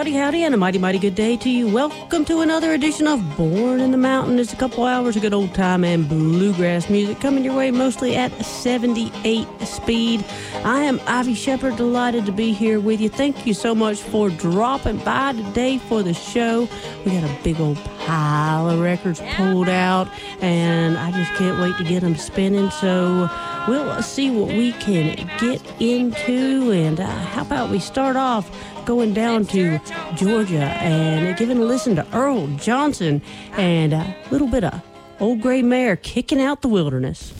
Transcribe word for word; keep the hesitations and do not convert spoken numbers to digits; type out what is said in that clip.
howdy, howdy, and a mighty, mighty good day to you. Welcome to another edition of Born in the Mountain. It's a couple hours of good old time and bluegrass music coming your way mostly at seventy-eight speed. I am Ivy Shepherd, delighted to be here with you. Thank you so much for dropping by today for the show. We got a big old pile of records pulled out, and I just can't wait to get them spinning. So we'll see what we can get into, and uh, how about we start off going down to Georgia and giving a listen to Earl Johnson and a little bit of Old Gray Mare Kicking Out the Wilderness.